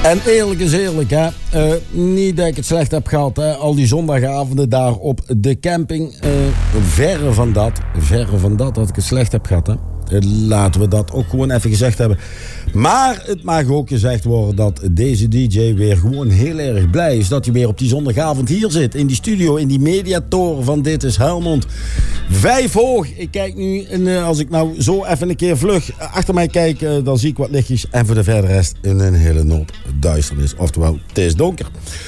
En eerlijk is eerlijk, hè. Niet dat ik het slecht heb gehad, hè. Al die zondagavonden daar op de camping. Verre van dat ik het slecht heb gehad, hè. Laten we dat ook gewoon even gezegd hebben. Maar het mag ook gezegd worden dat deze DJ weer gewoon heel erg blij is dat hij weer op die zondagavond hier zit. In die studio, in die mediatoren van Dit is Helmond. 5 hoog. Ik kijk nu, en als ik nou zo even een keer vlug achter mij kijk, dan zie ik wat lichtjes. En voor de verder rest een hele hoop duisternis. Oftewel, het is donker.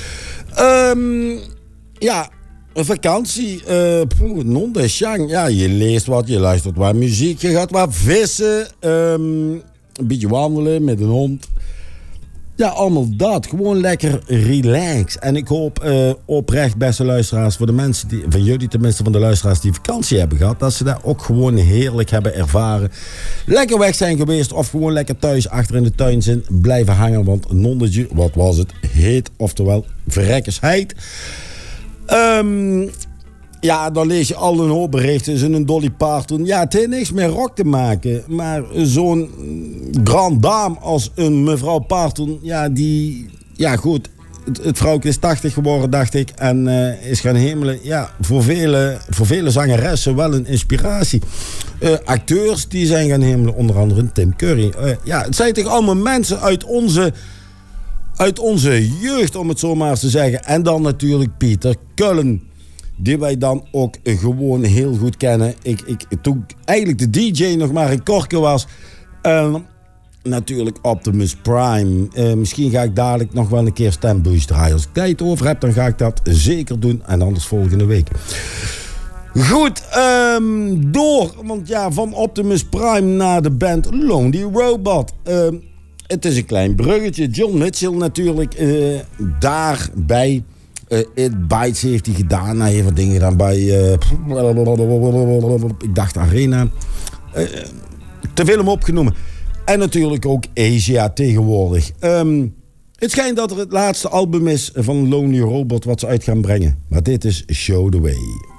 Ja... Een vakantie, non de chang. Ja, je leest wat, je luistert wat muziek, je gaat wat vissen, een beetje wandelen met een hond. Ja, allemaal dat. Gewoon lekker relax. En ik hoop oprecht, beste luisteraars, voor de mensen die, van jullie tenminste, van de luisteraars die vakantie hebben gehad, dat ze daar ook gewoon heerlijk hebben ervaren. Lekker weg zijn geweest of gewoon lekker thuis achter in de tuin zijn blijven hangen. Want nonnetje, wat was het? Heet, oftewel verrekkersheid. Ja, dan lees je al een hoop berichten. Zo'n Dolly Parton. Ja, het heeft niks met rock te maken. Maar zo'n grand dame als een mevrouw Parton. Ja, die... Ja, goed. Het vrouwtje is 80 geworden, dacht ik. En is gaan hemelen. Ja, voor vele zangeressen wel een inspiratie. Acteurs die zijn gaan hemelen. Onder andere Tim Curry. Ja, het zijn toch allemaal mensen uit onze jeugd, om het zo maar eens te zeggen. En dan natuurlijk Pieter Cullen. Die wij dan ook gewoon heel goed kennen. Toen eigenlijk de DJ nog maar een korke was. Natuurlijk Optimus Prime. Misschien ga ik dadelijk nog wel een keer Stembush draaien. Als ik tijd over heb, dan ga ik dat zeker doen. En anders volgende week. Goed, door. Want ja, van Optimus Prime naar de band Lonely Robot. Het is een klein bruggetje. John Mitchell natuurlijk daarbij. It Bites heeft hij gedaan. Hij heeft wat dingen gedaan bij... ik dacht Arena. Te veel om opgenomen. En natuurlijk ook Asia tegenwoordig. Het schijnt dat er het laatste album is van Lonely Robot wat ze uit gaan brengen. Maar dit is Show the Way.